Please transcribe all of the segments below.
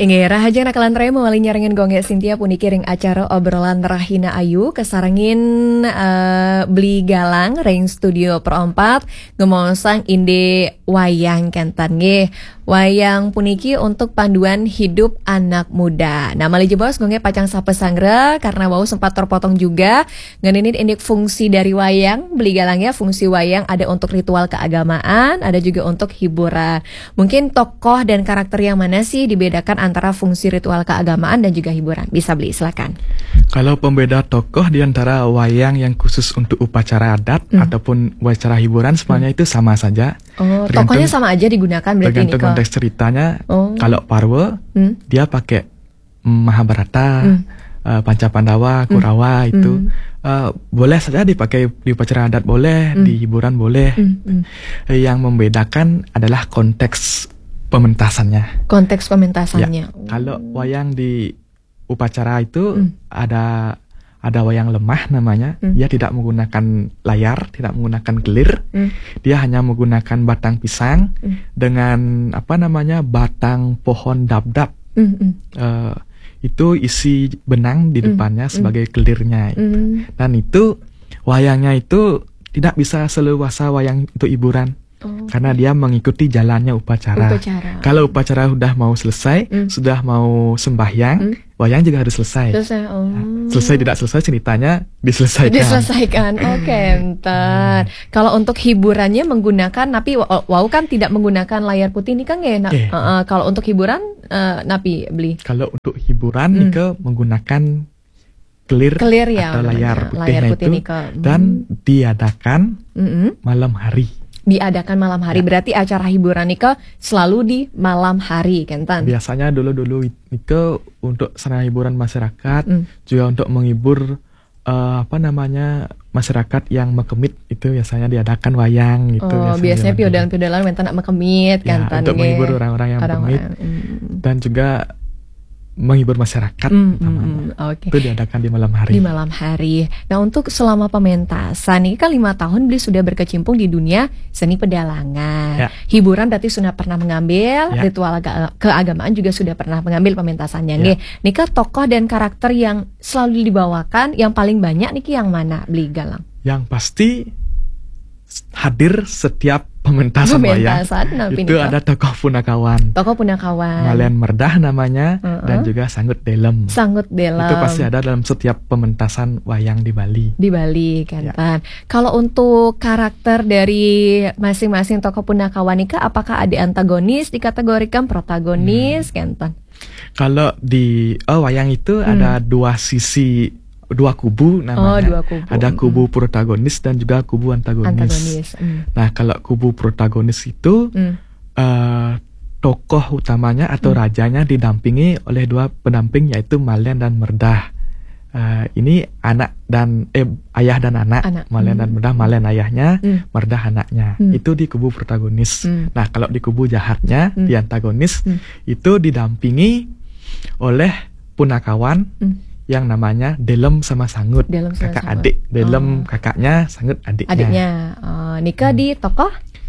Inge rahaja nakalan remo wali nyaringin gonge Cynthia puniki ring acara obrolan Rahina Ayu kesarangin beli galang ring studio perempat ngemosang inde wayang kentan nge wayang puniki untuk panduan hidup anak muda. Nah malih jebos gonge pacang sape sangre karena wau sempat terpotong juga ngeninit indik fungsi dari wayang beli galangnya fungsi wayang ada untuk ritual keagamaan ada juga untuk hiburan. Mungkin tokoh dan karakter yang mana sih dibedakan antara fungsi ritual keagamaan dan juga hiburan? Bisa beli, silakan. Kalau pembeda tokoh di antara wayang yang khusus untuk upacara adat ataupun upacara hiburan sebenarnya itu sama saja. Oh, tokohnya sama aja digunakan berarti tergantung konteks ceritanya. Kalau Parwa dia pakai Mahabharata, Pancapandawa, Kurawa itu boleh saja dipakai di upacara adat boleh, di hiburan boleh. Yang membedakan adalah konteks pementasannya. Konteks pementasannya. Ya, kalau wayang di upacara itu ada wayang lemah namanya. Dia tidak menggunakan layar, tidak menggunakan gelir. Dia hanya menggunakan batang pisang dengan batang pohon dab-dab. Itu isi benang di depannya sebagai gelirnya. Dan itu wayangnya itu tidak bisa seleluasa wayang untuk hiburan. Karena dia mengikuti jalannya upacara. Kalau upacara sudah mau selesai, sudah mau sembahyang, wayang juga harus selesai. Selesai tidak selesai ceritanya diselesaikan. Oke, entar. Kalau untuk hiburannya menggunakan napi wau kan tidak menggunakan layar putih ini kan ya. Kalau untuk hiburan napi beli. Kalau untuk hiburan Nike menggunakan clear ya, atau layar putih itu dan diadakan malam hari. Diadakan malam hari, berarti acara hiburan Nika selalu di malam hari, Kentan. Biasanya dulu Nika untuk sarana hiburan masyarakat, juga untuk menghibur masyarakat yang mekemit itu biasanya diadakan wayang gitu. Biasanya piodalan mentan nak mekemit, ya, Kentan. Untuk menghibur orang-orang yang mekemit dan juga menghibur masyarakat. Itu diadakan di malam hari. Di malam hari. Nah untuk selama pementasan ini kan 5 tahun beli sudah berkecimpung di dunia seni pedalangan. Hiburan berarti sudah pernah mengambil, ritual keagamaan juga sudah pernah mengambil pementasannya. Nih tokoh dan karakter yang selalu dibawakan yang paling banyak niki yang mana beli galang? Yang pasti hadir setiap pementasan wayang itu ada tokoh punakawan. Malen Merdah namanya dan juga Sanggut Delem. Itu pasti ada dalam setiap pementasan wayang di Bali. Di Bali, Kentan. Kalau untuk karakter dari masing-masing tokoh punakawan ini apakah ada antagonis dikategorikan protagonis, Kentan? Kalau di wayang itu ada dua kubu namanya. Ada kubu protagonis dan juga kubu antagonis. Nah, kalau kubu protagonis itu tokoh utamanya atau rajanya didampingi oleh dua pendamping yaitu Malen dan Merdah. Ini ayah dan anak. Malen dan Merdah, Malen ayahnya, Merdah anaknya. Itu di kubu protagonis. Nah, kalau di kubu jahatnya, di antagonis itu didampingi oleh punakawan yang namanya Delem sama Sanggut, kakak adik. Delem kakaknya, Sanggut adiknya. Nika di tokoh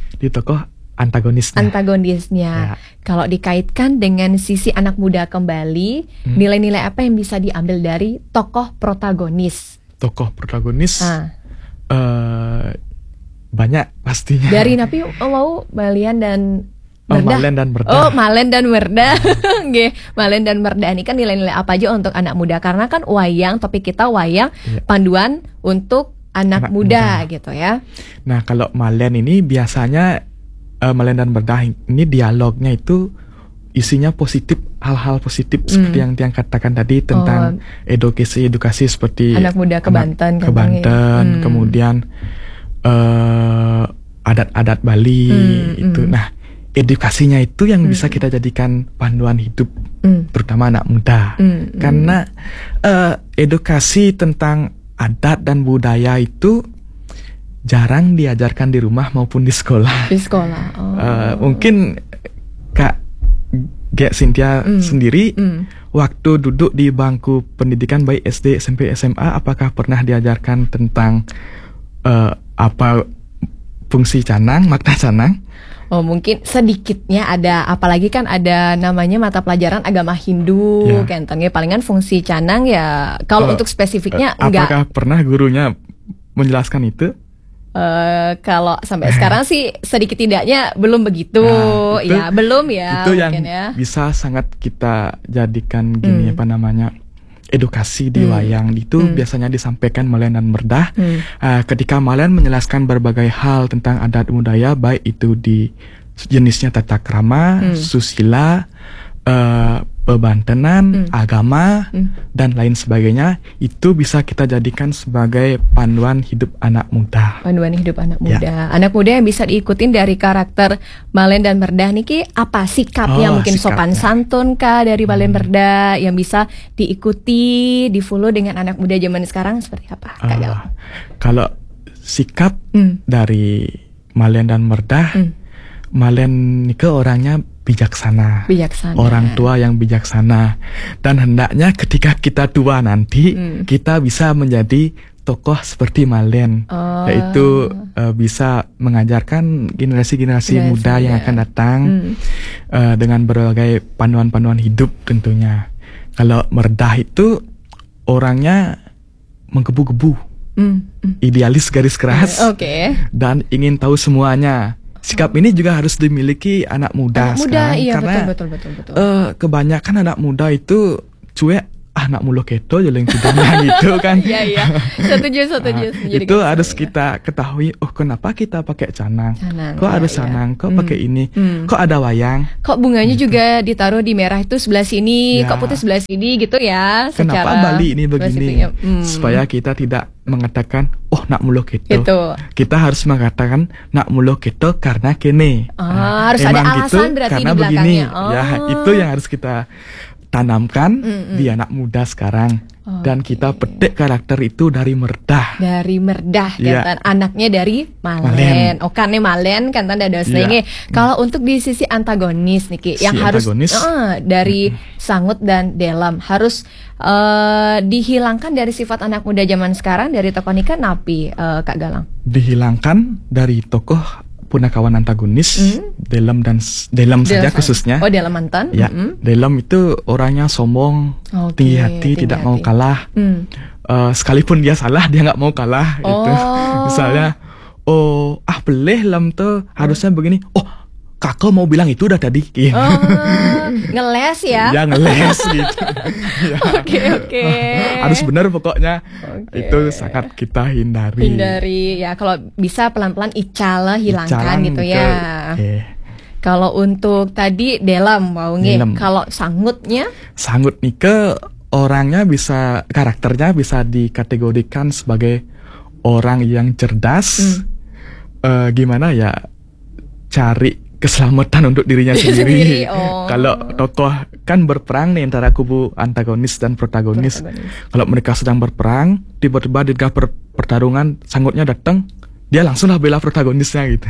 antagonisnya. Kalau dikaitkan dengan sisi anak muda kembali, nilai-nilai apa yang bisa diambil dari tokoh protagonis? Banyak pastinya. Dari napi Balian dan Malen dan Merdah. Malen dan Merdah. Malen dan Merdah ini kan nilai-nilai apa aja untuk anak muda? Karena kan wayang, topik kita wayang, panduan untuk anak muda gitu ya. Nah, kalau Malen ini biasanya Malen dan Merdah ini dialognya itu isinya positif, hal-hal positif seperti yang Tiang katakan tadi tentang edukasi seperti anak muda ke Banten, kemudian adat-adat Bali itu. Nah, edukasinya itu yang bisa kita jadikan panduan hidup, terutama anak muda. Karena edukasi tentang adat dan budaya itu jarang diajarkan di rumah maupun di sekolah. Mungkin Kak Cynthia sendiri waktu duduk di bangku pendidikan baik SD, SMP, SMA, apakah pernah diajarkan tentang apa fungsi canang, makna canang? Oh, mungkin sedikitnya ada, apalagi kan ada namanya mata pelajaran agama Hindu, kentangnya palingan fungsi canang ya. Kalau untuk spesifiknya enggak. Apakah pernah gurunya menjelaskan itu? Kalau sampai sekarang sih sedikit tidaknya belum begitu, belum ya. Itu yang ya bisa sangat kita jadikan gini apa namanya, edukasi di wayang itu biasanya disampaikan Malen dan Merdah. Ketika Malen menjelaskan berbagai hal tentang adat budaya, baik itu di jenisnya tata krama, susila, bebantenan, agama, dan lain sebagainya, itu bisa kita jadikan sebagai panduan hidup anak muda. Panduan hidup anak muda. Anak muda yang bisa diikutin dari karakter Malen dan Merdah niki apa sikapnya, mungkin sopan santun kah dari Malen Merdah yang bisa diikuti, di follow dengan anak muda zaman sekarang seperti apa, Kak Galang? Kalau sikap dari Malen dan Merdah, Malen nike orangnya bijaksana, orang tua yang bijaksana, dan hendaknya ketika kita tua nanti kita bisa menjadi tokoh seperti Malen, yaitu bisa mengajarkan generasi muda yang akan datang dengan berbagai panduan-panduan hidup tentunya. Kalau Merdah itu orangnya menggebu-gebu, idealis garis keras, dan ingin tahu semuanya. Sikap ini juga harus dimiliki anak muda sekarang, karena betul. kebanyakan anak muda itu cuek, anak mulu keto jalan tidurnya gitu kan. Iya, setuju. Itu harus kita ketahui, kenapa kita pakai canang? Kok ada canang? Kok pakai ini? Kok ada wayang? Kok bunganya juga ditaruh di merah itu sebelah sini, kok putih sebelah sini gitu ya? Kenapa Bali ini begini? Supaya kita tidak mengatakan nak mulo keto. Kita harus mengatakan nak mulo keto karena kene. Harus ada alasan gitu, berarti karena di belakangnya. Ya, itu yang harus kita tanamkan di anak muda sekarang. Dan kita petik karakter itu dari Merdah. Dari Merdah, kan anaknya dari Malen. Karena Malen kan tanda dosanya. Kalau untuk di sisi antagonis nih, yang harus dari Sangut dan Delam harus dihilangkan dari sifat anak muda zaman sekarang dari tokoh Nika napi, Kak Galang. Dihilangkan dari tokoh punakawan antagonis, Delam saja khususnya. Delam mantan. Ya, Delam itu orangnya sombong, tinggi hati, tidak mau kalah. Sekalipun dia salah, dia nggak mau kalah. Gitu. Misalnya, beleh Lam tuh harusnya begini. Kakak mau bilang itu udah tadi. Ngeles ya? Ya ngeles gitu. Oke. Harus benar pokoknya. Itu sangat kita hindari ya, kalau bisa pelan-pelan hilangkan gitu ya. Kalau untuk tadi Delam kalau Sangutnya? Sangut Nike orangnya karakternya bisa dikategorikan sebagai orang yang cerdas. Gimana ya, cari keselamatan untuk dirinya sendiri. Kalau tokoh kan berperang nih antara kubu antagonis dan protagonis. Kalau mereka sedang berperang, tiba-tiba di tengah pertarungan Sangutnya datang, dia langsung lah bela protagonisnya gitu.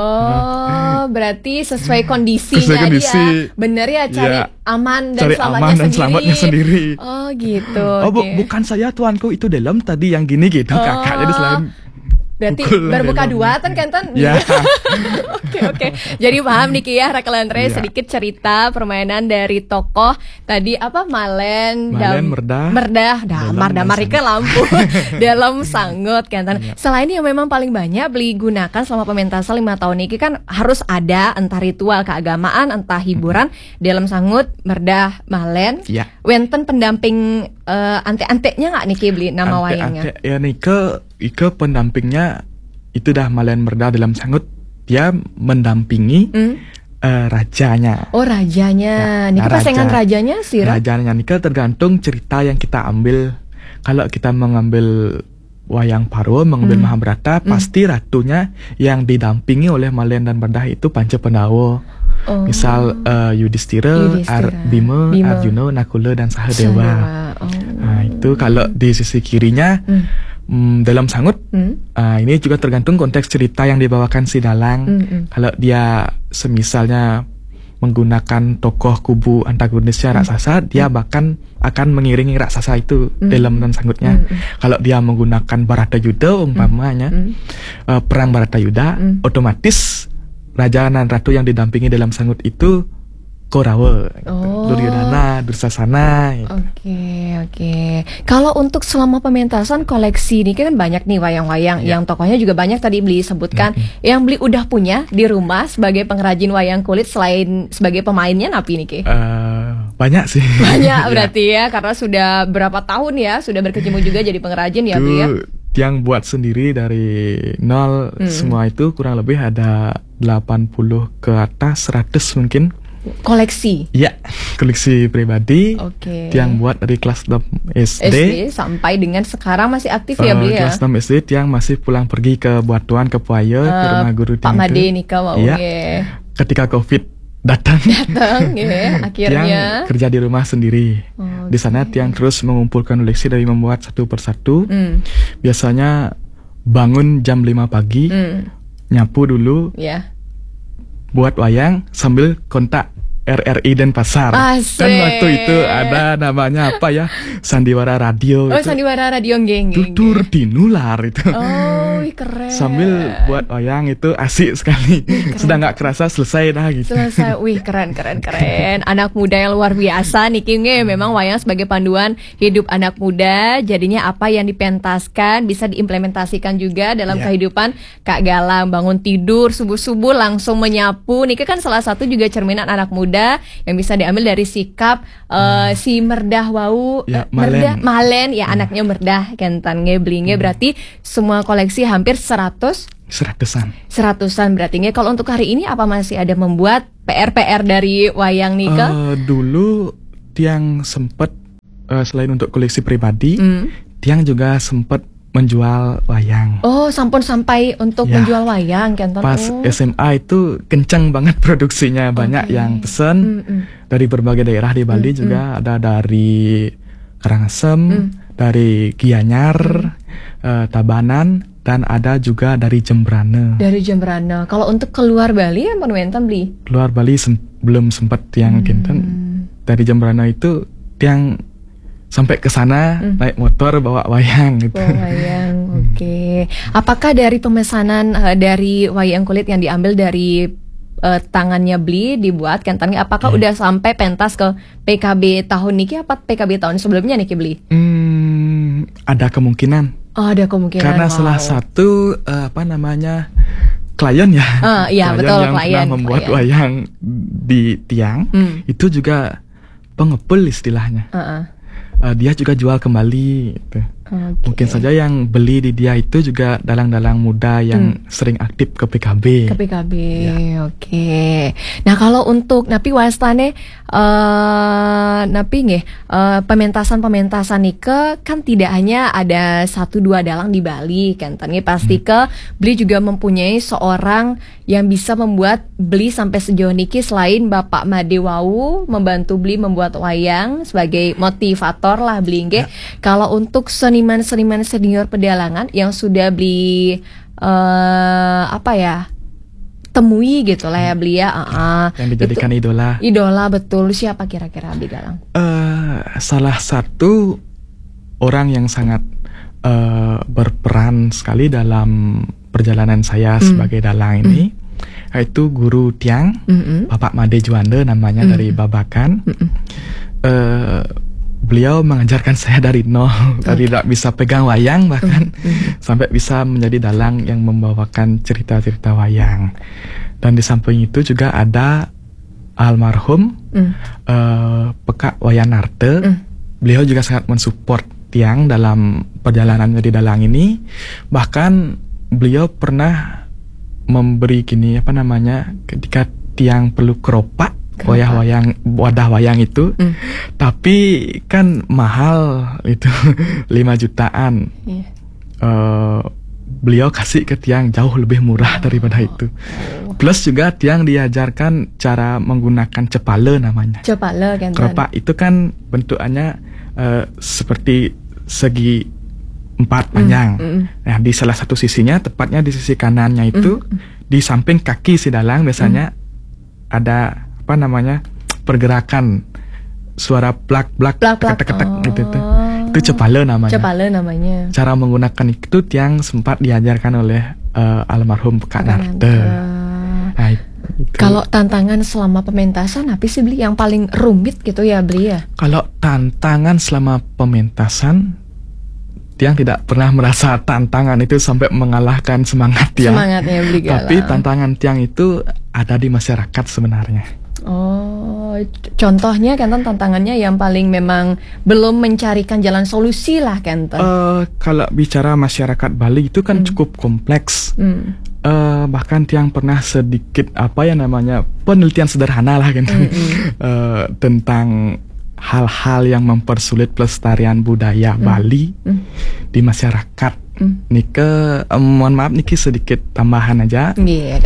Berarti sesuai kondisinya dia. Bener ya, cari aman dan selamatnya sendiri. Gitu. Bukan saya tuanku, itu Delam tadi yang gini gitu. Kakaknya di selain. Berarti berbuka dua kan ya. Oke. Jadi paham nih ya Rakalantre sedikit cerita permainan dari tokoh tadi Malen Merdah Damar Rika lampu dalam Sangut kan. Selain yang memang paling banyak beli gunakan selama pementasan 5 tahun ini kan harus ada entah ritual keagamaan, entah hiburan dalam Sangut, Merdah, Malen. Wenten pendamping ante-antenya nggak nih beli nama wayangnya? Ya Ike pendampingnya itu dah Malen Merdah dalam Sangut, dia mendampingi rajanya. Rajanya. Nika pasangan rajanya sih. Rajanya Nika tergantung cerita yang kita ambil. Kalau kita mengambil wayang Parwo, mengambil Mahabharata, pasti ratunya yang didampingi oleh Malen dan Merdah itu Panca Pandawa. Misal Yudhistira, Bima, Arjuna, Nakula dan Sahadewa. Nah, itu kalau di sisi kirinya dalam Sangut, ini juga tergantung konteks cerita yang dibawakan si Dalang. Kalau dia semisalnya menggunakan tokoh kubu antagonisnya raksasa, dia bahkan akan mengiringi raksasa itu dalam dan Sangutnya. Kalau dia menggunakan Baratayuda umpamanya, perang Baratayuda, otomatis raja dan ratu yang didampingi dalam sanggut itu Korawa, Duryodhana, Dursasana. Oke. Kalau untuk selama pementasan koleksi ini kan banyak nih wayang-wayang, yang tokohnya juga banyak tadi Bli sebutkan. Yang Bli udah punya di rumah sebagai pengrajin wayang kulit selain sebagai pemainnya napi nih Ki? Banyak sih. Banyak berarti ya, karena sudah berapa tahun ya sudah berkecimpung juga jadi pengrajin ya Bli ya. Yang buat sendiri dari nol semua itu kurang lebih ada 80 ke atas, 100 mungkin. Koleksi? Ya, koleksi pribadi. Yang buat dari kelas 6 SD sampai dengan sekarang masih aktif ya Bli ya? Kelas 6 SD yang masih pulang pergi ke Buatuan, ke Puaya, ke rumah guru Pak Made nikah, ketika COVID datang ya, akhirnya Tiang kerja di rumah sendiri. Di sana Tiang terus mengumpulkan koleksi dari membuat satu persatu. Biasanya bangun jam 5 pagi, nyapu dulu, buat wayang sambil kontak RRI Denpasar. Asik. Kan waktu itu ada namanya apa ya, sandiwara radio. Sandiwara radio geng. Tutur tinular itu. Keren. Sambil buat wayang itu asik sekali. Sudah nggak kerasa selesai dah gitu. Selesai. Keren. Anak muda yang luar biasa nih King. Memang wayang sebagai panduan hidup anak muda. Jadinya apa yang dipentaskan bisa diimplementasikan juga dalam kehidupan Kak Galang. Bangun tidur subuh-subuh langsung menyapu. Nih kan salah satu juga cerminan anak muda yang bisa diambil dari sikap si Merdah Wau, Malen ya, anaknya Merdah Kentan Ngeblinge. Berarti semua koleksi hampir 100-an berarti. Kalau untuk hari ini apa masih ada membuat PR dari wayang Nika? Dulu Tiang sempat selain untuk koleksi pribadi, Tiang juga sempat menjual wayang. Sampun sampai untuk menjual wayang kan? Pas SMA itu kencang banget produksinya, banyak yang pesen dari berbagai daerah di Bali juga, ada dari Karangasem, dari Gianyar, Tabanan, dan ada juga dari Jembrana. Kalau untuk keluar Bali yang Wenten Bli? Keluar Bali belum sempat yang kinten. Dari Jembrana itu yang sampai ke sana naik motor bawa wayang gitu. Apakah dari pemesanan dari wayang kulit yang diambil dari tangannya Bli dibuat kentannya, apakah udah sampai pentas ke PKB tahun niki apa PKB tahun sebelumnya niki Bli? Ada kemungkinan. Ada kemungkinan. Karena salah satu klien ya. Klien yang membuat wayang di Tiang itu juga pengepul istilahnya. Dia juga jual kembali gitu. Mungkin saja yang beli di dia itu juga dalang-dalang muda yang sering aktif ke PKB. Nah kalau untuk napi wastane pementasan Nike kan tidak hanya ada 1-2 dalang di Bali kan, pasti ke Bli juga mempunyai seorang yang bisa membuat Bli sampai sejauh niki selain Bapak Made Wau membantu Bli membuat wayang sebagai motivator lah Bli. Kalau untuk seniman-seniman senior pedalangan yang sudah Bli temui gitu lah ya Bli ya, yang dijadikan idola betul, siapa kira-kira Bli Galang? Salah satu orang yang sangat berperan sekali dalam perjalanan saya sebagai dalang ini, yaitu guru Tiang, Bapak Made Juanda namanya, dari Babakan. Beliau mengajarkan saya dari nol, dari tidak bisa pegang wayang bahkan sampai bisa menjadi dalang yang membawakan cerita-cerita wayang. Dan di samping itu juga ada almarhum Pekak Wayanarte. Beliau juga sangat mensupport Tiang dalam perjalanan menjadi dalang ini. Bahkan beliau pernah memberi ketika Tiang perlu keropak wadah wayang itu, tapi kan mahal itu 5 jutaan. Beliau kasih ke Tiang jauh lebih murah daripada itu. Plus juga Tiang diajarkan cara menggunakan cepale namanya. Cepale kan. Keropak itu kan bentukannya seperti segi 4 panjang. Nah, di salah satu sisinya, tepatnya di sisi kanannya itu, di samping kaki si dalang biasanya ada pergerakan suara plak-plak, ketek-ketek gitu tuh. Itu cepale namanya. Cara menggunakan itu Tiang sempat diajarkan oleh almarhum Kak Narte. Nah, Kalau tantangan selama pementasan apa sih Bli yang paling rumit gitu ya Bli ya? Kalau tantangan selama pementasan, Tiang tidak pernah merasa tantangan itu sampai mengalahkan semangat Tiang. Semangatnya Bli Galang. Tapi tantangan Tiang itu ada di masyarakat sebenarnya. Oh, contohnya kan tantangannya yang paling memang belum mencarikan jalan solusi lah kan? Kalau bicara masyarakat Bali itu kan cukup kompleks. Bahkan Tiang pernah sedikit penelitian sederhana lah kan tentang hal-hal yang mempersulit pelestarian budaya Bali di masyarakat. Nike, mohon maaf Niki sedikit tambahan aja. Iya,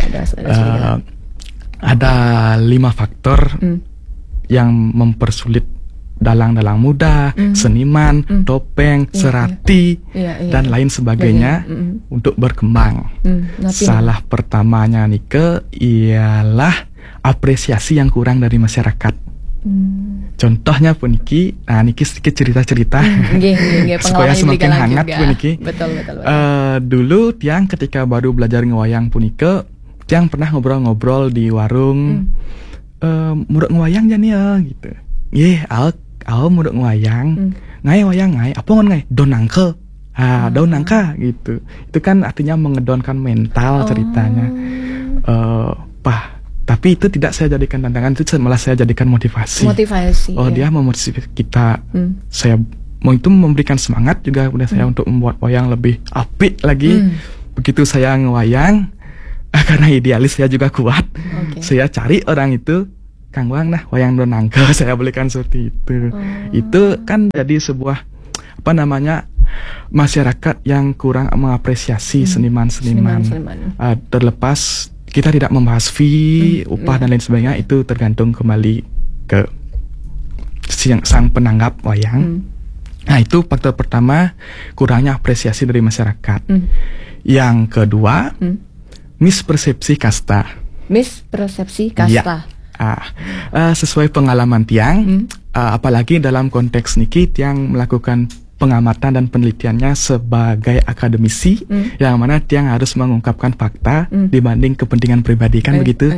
ada 5 faktor yang mempersulit dalang-dalang muda, seniman, topeng, serati, dan lain sebagainya untuk berkembang. Salah pertamanya Nike ialah apresiasi yang kurang dari masyarakat. Contohnya pun Niki, Niki sedikit cerita-cerita supaya semakin hangat pun Niki. Betul. Dulu Tiang ketika baru belajar ngewayang pun Nike, Tiang pernah ngobrol-ngobrol di warung, muruk ngewayang jani ya gitu. Aku muruk ngewayang, ngai wayang ngai, apa ngon ngai? Donangke, daun nangka gitu. Itu kan artinya mengedonkan mental ceritanya. Tapi itu tidak saya jadikan tantangan, itu malah saya jadikan motivasi. Dia memotivasi kita. Saya mau itu memberikan semangat juga kepada saya untuk membuat wayang lebih apik lagi. Begitu saya ngewayang, karena idealis saya juga kuat, saya cari orang itu, Kang Wang nah wayang donangke, saya belikan seperti itu. Itu kan jadi sebuah masyarakat yang kurang mengapresiasi seniman-seniman. Terlepas kita tidak membahas fee, upah dan lain sebagainya, itu tergantung kembali ke sang penanggap wayang. Nah itu faktor pertama, kurangnya apresiasi dari masyarakat. Yang kedua, mispersepsi kasta. Sesuai pengalaman Tiang, apalagi dalam konteks Niki, Tiang melakukan pengamatan dan penelitiannya sebagai akademisi, yang mana Tiang harus mengungkapkan fakta dibanding kepentingan pribadi kan begitu.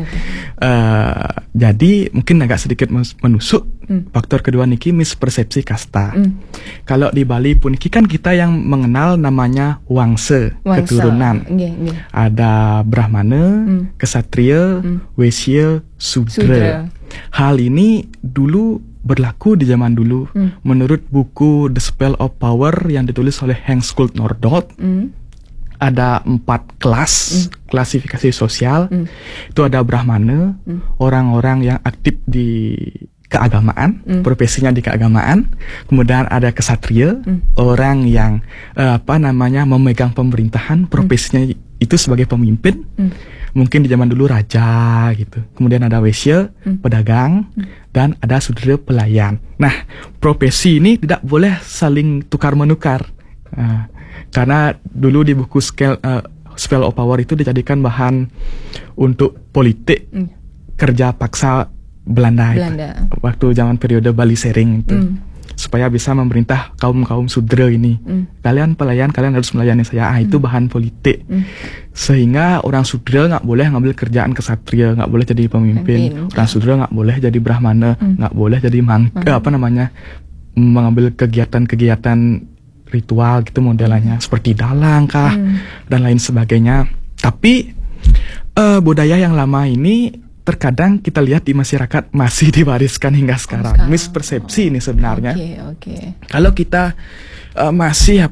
Jadi mungkin agak sedikit menusuk. Faktor kedua Niki mispersepsi kasta. Kalau di Bali pun Niki kan kita yang mengenal namanya wangsa. Keturunan. Ada Brahmana, Kesatria, Waisya, Sudra. Hal ini dulu berlaku di zaman dulu. Menurut buku The Spell of Power yang ditulis oleh Henk Skuld Nordholt, ada 4 kelas klasifikasi sosial. Itu ada Brahmana, orang-orang yang aktif di keagamaan, profesinya di keagamaan. Kemudian ada Kesatria, orang yang memegang pemerintahan, profesinya itu sebagai pemimpin. Mungkin di zaman dulu raja gitu. Kemudian ada Waisya, pedagang, dan ada Sudra, pelayan. Nah, profesi ini tidak boleh saling tukar-menukar. Karena dulu di buku Spell of Power itu dijadikan bahan untuk politik kerja paksa Belanda. Itu. Waktu zaman periode Bali Sering itu. Supaya bisa memerintah kaum Sudra ini. Kalian pelayan, kalian harus melayani saya. Itu bahan politik. Sehingga orang Sudra nggak boleh ngambil kerjaan Kesatria, nggak boleh jadi pemimpin. Orang Sudra nggak boleh jadi Brahmana, nggak boleh jadi mengambil kegiatan-kegiatan ritual gitu modelannya, seperti dalang kah dan lain sebagainya. Tapi budaya yang lama ini terkadang kita lihat di masyarakat masih diwariskan hingga sekarang. Mispersepsi ini sebenarnya. Kalau kita masih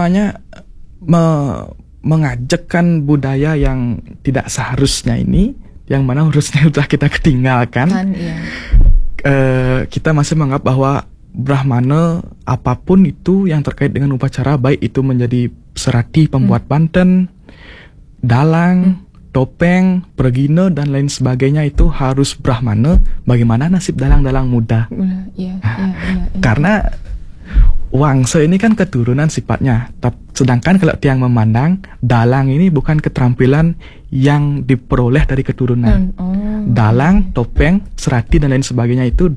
mengajakkan budaya yang tidak seharusnya ini, yang mana harusnya sudah kita ketinggalkan, kita masih menganggap bahwa Brahmana apapun itu yang terkait dengan upacara, baik itu menjadi serati pembuat banten, dalang, topeng, pergina dan lain sebagainya, itu harus Brahmana. Bagaimana nasib dalang-dalang muda? Karena wangsa ini kan keturunan sifatnya. Sedangkan kalau Tiang memandang, dalang ini bukan keterampilan yang diperoleh dari keturunan. Dalang, topeng, serati dan lain sebagainya itu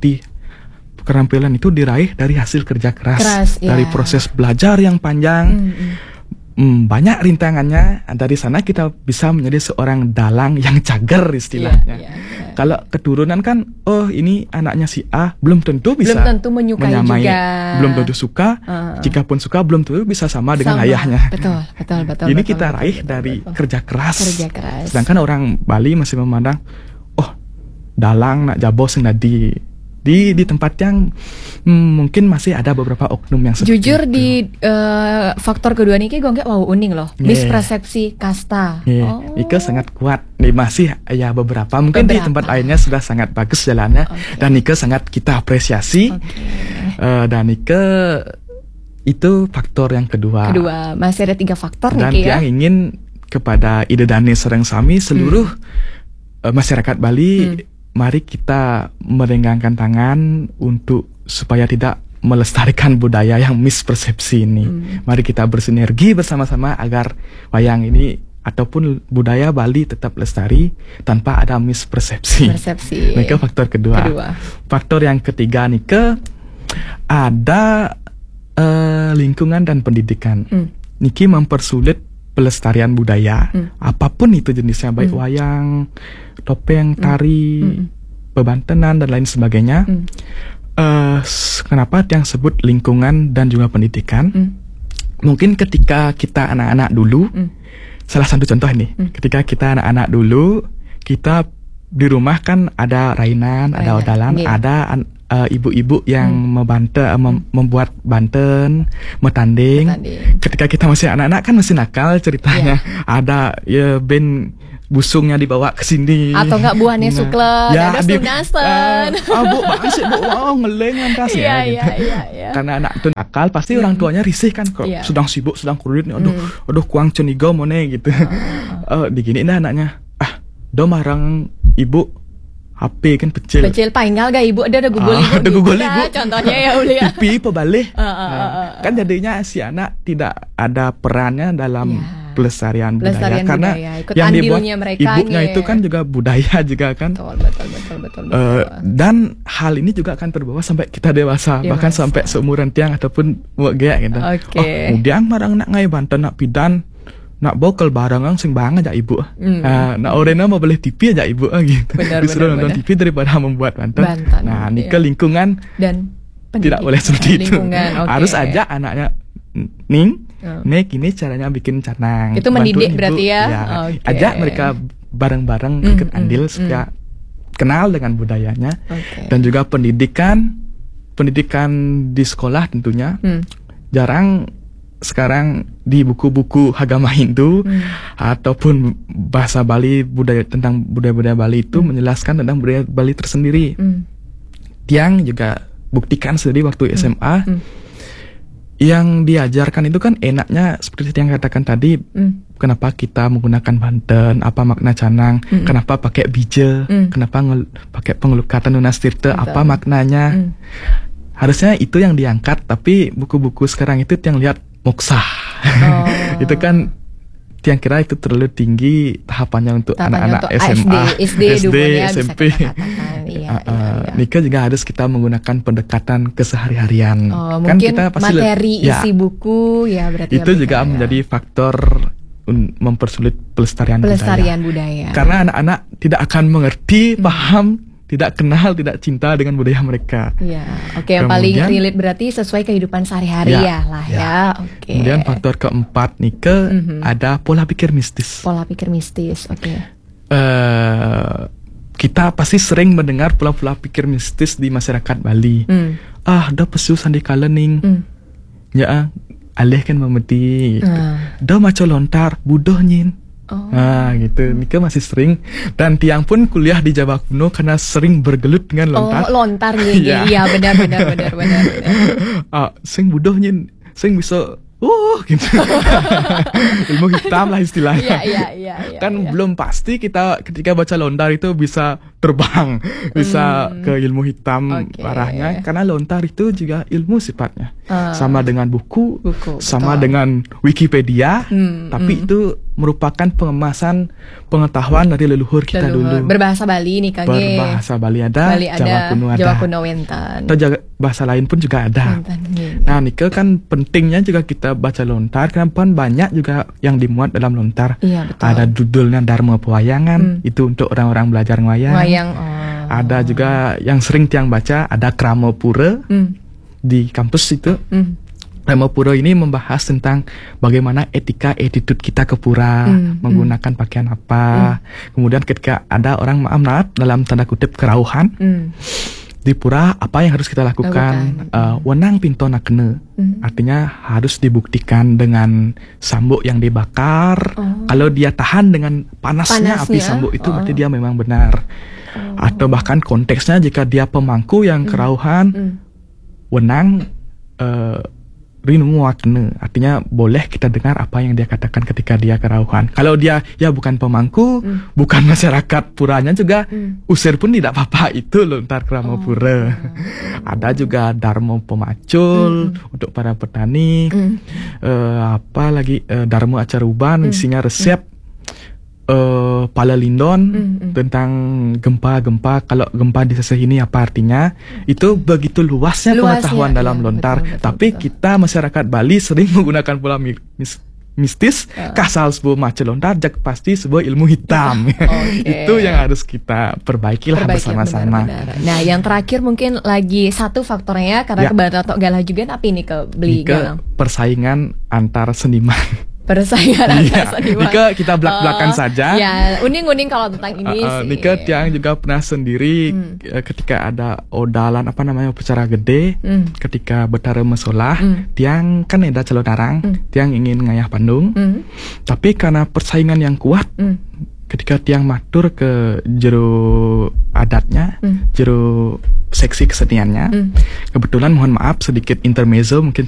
keterampilan itu diraih dari hasil kerja keras, dari proses belajar yang panjang. banyak rintangannya. Dari sana kita bisa menjadi seorang dalang yang cager istilahnya. Kalau keturunan kan, oh ini anaknya si A, belum tentu bisa menyukai menyamai, juga. belum tentu suka. Jikapun suka, belum tentu bisa sama dengan ayahnya. Betul. Ini kita raih dari kerja keras. Sedangkan orang Bali masih memandang, oh dalang nak jabo sing di tempat yang mungkin masih ada beberapa oknum yang seperti jujur itu. Di faktor kedua nih gue wow uning loh, mispersepsi kasta. Ika sangat kuat nih, masih ya beberapa mungkin di tempat lainnya sudah sangat bagus jalannya, dan Ika sangat kita apresiasi. Dan Ika itu faktor yang kedua. Masih ada 3 faktor dan nih ya. yang ingin kepada Ida Dani Sareng Sami seluruh masyarakat Bali, mari kita merenggangkan tangan untuk supaya tidak melestarikan budaya yang mispersepsi ini. Mari kita bersinergi bersama-sama agar wayang ini ataupun budaya Bali tetap lestari tanpa ada mispersepsi. Nika faktor kedua. Faktor yang ketiga nika ada lingkungan dan pendidikan. Niki mempersulit pelestarian budaya, apapun itu jenisnya, baik wayang, topeng, tari, bebantenan dan lain sebagainya. Kenapa yang sebut lingkungan dan juga pendidikan? Mungkin ketika kita anak-anak dulu, salah satu contoh nih, ketika kita anak-anak dulu, kita di rumah kan ada rainan, ada odalan, ada ibu-ibu yang membuat banten, metanding. Ketika kita masih anak-anak kan masih nakal ceritanya. Ada ya band busungnya dibawa ke sini. Atau enggak buahnya sukle, ada sunasen. Bu, masih bu, ngeleng lantas ya. Iya. Karena anak itu nakal, pasti orang tuanya risih kan, kok sedang sibuk, sedang kulit nih. Aduh, kuang cenigo mone gitu. Diginiin dah anaknya. Do marang ibu HP kan pecil paingal gak ibu ada gugul ibu. Ada gugul ibu. Contohnya ya Ulia. TV pebalik. Kan jadinya si anak tidak ada perannya dalam pelestarian budaya karena yang dibuat ibunya itu kan juga budaya juga kan. Betul. Dan hal ini juga akan terbawa sampai kita dewasa. Bahkan sampai seumuran tiang ataupun wegek gitu. Kemudian marang nak ngai Banten nak pidan nak bokel barang sing bang aja ibu. Nak orena mau beli TV aja ibu gitu. Disuruh nonton TV daripada membuat banten. Nah, ini ke lingkungan dan tidak boleh seperti itu. Harus ajak anaknya Ning, ini caranya bikin canang. Itu mendidik berarti ya. Ajak mereka bareng-bareng ikut andil supaya kenal dengan budayanya. Dan juga pendidikan di sekolah tentunya. Jarang sekarang di buku-buku agama Hindu ataupun bahasa Bali tentang budaya-budaya Bali itu menjelaskan tentang budaya Bali tersendiri. Tiang juga buktikan sendiri waktu SMA yang diajarkan itu kan enaknya seperti yang katakan tadi. Kenapa kita menggunakan banten, apa makna canang, kenapa pakai bija, kenapa pakai pengelukatan Nunas Tirta, apa maknanya. Harusnya itu yang diangkat, tapi buku-buku sekarang itu yang lihat moksa. Itu kan yang kira itu terlalu tinggi tahapannya untuk anak-anak SMA, SD, SMP. Nika juga harus kita menggunakan pendekatan kesehari-harian. Kan mungkin kita pasti materi isi buku ya berarti. Itu juga menjadi faktor mempersulit pelestarian budaya. Karena anak-anak tidak akan mengerti, paham, tidak kenal, tidak cinta dengan budaya mereka. Yang paling relate berarti sesuai kehidupan sehari-hari ya. Kemudian faktor keempat Nika ada pola pikir mistis. Kita pasti sering mendengar pola pikir mistis di masyarakat Bali. Dah pesu sandi kalening. Ya, alih kan memeti. Dah maco lontar, budoh nyin. Gitu. Nika masih sering, dan tiang pun kuliah di Jawa kuno karena sering bergelut dengan lontar. Lontar iya benar. Sing budoh nyin, sing bisa gitu. Ilmu hitam lah istilahnya. Kan belum pasti kita ketika baca lontar itu bisa terbang, bisa ke ilmu hitam arahnya, karena lontar itu juga ilmu sifatnya. Sama dengan buku, sama dengan Wikipedia, tapi itu merupakan pengemasan pengetahuan dari leluhur kita dulu. Berbahasa Bali nih Kang. Berbahasa Bali ada, Jawa kuno ada. Jawa kuno wenten. Atau bahasa lain pun juga ada. Nah, nike kan pentingnya juga kita baca lontar karena kan banyak juga yang dimuat dalam lontar. Iya, betul. Ada judulnya Dharma Pewayangan, itu untuk orang-orang belajar wayang. Ada juga yang sering tiang baca, ada Krama Pura di kampus itu. Krama Pura ini membahas tentang bagaimana etika attitude kita ke pura, menggunakan pakaian apa. Kemudian ketika ada orang maaf dalam tanda kutip kerauhan di pura, apa yang harus kita lakukan? Wenang pinto nakene, artinya harus dibuktikan dengan sambuk yang dibakar. Kalau dia tahan dengan panasnya api sambuk itu, berarti dia memang benar. Atau bahkan konteksnya jika dia pemangku yang kerauhan, wenang rinungu wakne, artinya boleh kita dengar apa yang dia katakan ketika dia kerauhan. Kalau dia ya bukan pemangku, bukan masyarakat puranya juga, usir pun tidak apa-apa. Itu lontar Krama Pura. Ada juga Dharma Pemacul untuk para petani. Apa lagi, Dharma Acaruban, isinya resep Palalindon tentang gempa-gempa. Kalau gempa di sisi ini apa artinya? Itu begitu luasnya pengetahuan dalam lontar. Tapi kita masyarakat Bali sering menggunakan pola mistis, kasal sebuah macam lontar, jak pasti sebuah ilmu hitam. Itu yang harus kita perbaikilah bersama-sama. Nah, yang terakhir mungkin lagi satu faktornya karena kebarat galah juga, tapi ini ke beli galang. Persaingan antar seniman. Persaingan antar seniman. Nika kita belak-belakan saja. Ya, uning-uning kalau tentang ini sih. Nika tiang juga pernah sendiri ketika ada odalan apa namanya upacara gede, ketika Betara Mesolah, tiang kan ada calon narang, tiang ingin ngayah Bandung. Tapi karena persaingan yang kuat, ketika tiang matur ke jero adatnya, jero seksi keseniannya, kebetulan mohon maaf sedikit intermezzo, mungkin